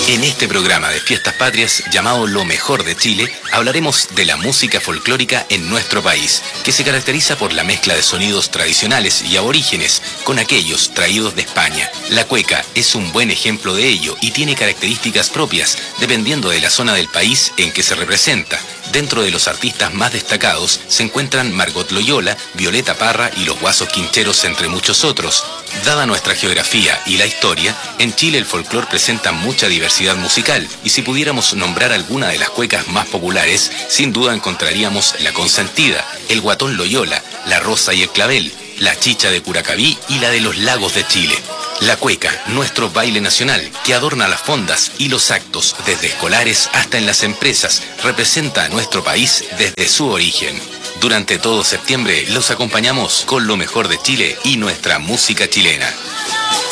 En este programa de Fiestas Patrias, llamado Lo Mejor de Chile, hablaremos de la música folclórica en nuestro país, que se caracteriza por la mezcla de sonidos tradicionales y aborígenes con aquellos traídos de España. La cueca es un buen ejemplo de ello y tiene características propias, dependiendo de la zona del país en que se representa. Dentro de los artistas más destacados se encuentran Margot Loyola, Violeta Parra y los Guasos Quincheros, entre muchos otros. Dada nuestra geografía y la historia, en Chile el folclore presenta mucha diversidad musical, y si pudiéramos nombrar alguna de las cuecas más populares, sin duda encontraríamos La Consentida, El Guatón Loyola, La Rosa y el Clavel, La Chicha de Curacaví y la de los Lagos de Chile. La cueca, nuestro baile nacional, que adorna las fondas y los actos, desde escolares hasta en las empresas, representa a nuestro país desde su origen. Durante todo septiembre los acompañamos con lo mejor de Chile y nuestra música chilena.